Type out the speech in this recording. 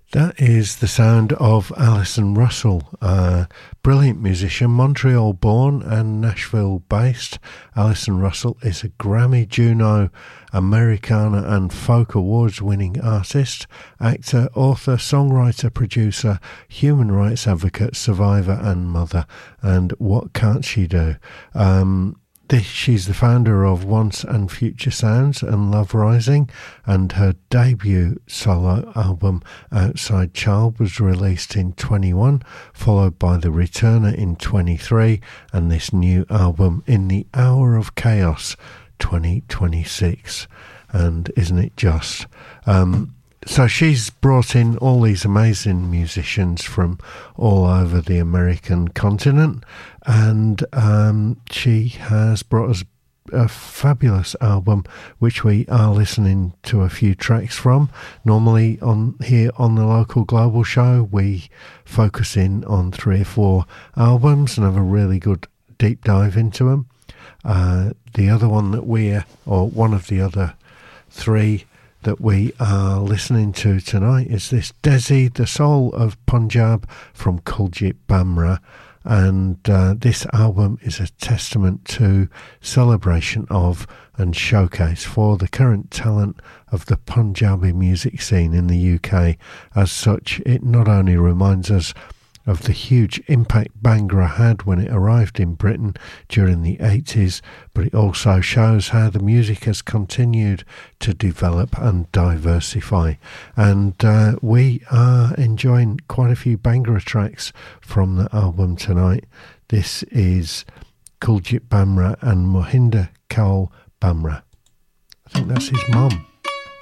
That is the sound of Alison Russell, a brilliant musician, Montreal-born and Nashville-based. Alison Russell is a Grammy, Juno, Americana and Folk Awards-winning artist, actor, author, songwriter, producer, human rights advocate, survivor and mother. And what can't she do? She's the founder of Once and Future Sounds and Love Rising, and her debut solo album Outside Child was released in 21, followed by The Returner in 23, and this new album In the Hour of Chaos 2026. And isn't it just? So she's brought in all these amazing musicians from all over the American continent, and she has brought us a fabulous album which we are listening to a few tracks from. Normally on here on the Local Global Show we focus in on 3 or 4 albums and have a really good deep dive into them. The other one that one of the other 3 that we are listening to tonight is this Desi, the Soul of Punjab from Kuljit Bamra, and this album is a testament to celebration of and showcase for the current talent of the Punjabi music scene in the UK. As such, it not only reminds us of the huge impact Bhangra had when it arrived in Britain during the 80s, but it also shows how the music has continued to develop and diversify. And we are enjoying quite a few Bhangra tracks from the album tonight. This is Kuljit Bamra and Mohinder Kaul Bamra. I think that's his mum.